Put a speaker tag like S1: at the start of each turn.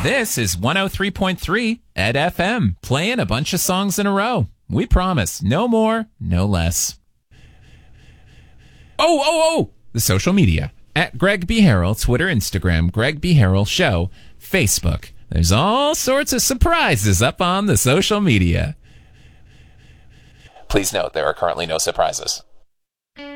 S1: This is 103.3 at FM, playing a bunch of songs in a row. We promise, no more, no less. The social media. At Greg B. Harrell, Twitter, Instagram, Greg B. Harrell Show, Facebook. There's all sorts of surprises up on the social media. Please note, there are currently no surprises.